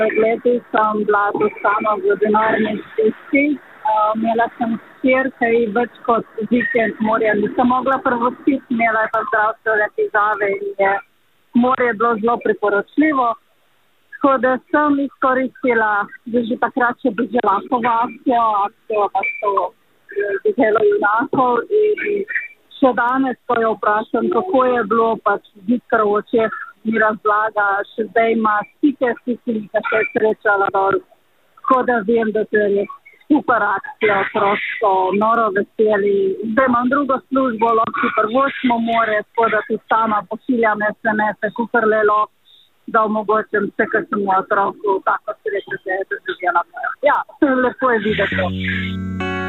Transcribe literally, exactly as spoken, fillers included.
Letos sem bila tu sama v denarni stiski. Uh, imela sem hčer, ki več kot vikend morja nisem mogla prvostiti, imela je pa zdravstvene težave in je morje bilo zelo priporočljivo. Tako da sem izkoristila, da že takrat še bi žela po akcijo, akcijo pa so videlo junakov in še danes, ko jo vprašam, kako je bilo, pač zikr v očeh mi razlaga, še zdaj ima stike, stike, ki se je srečala dol. Tako da vem, da to je res super akcija, prosto, noro veseli. Zdaj imam drugo službo, lahko prvočmo more, tako da tudi sama pošiljam es em es-e, kukor le lahko, da omogočim vse, kar sem v otroku, tako srečo, da je to živela. Ja, lepo je videti.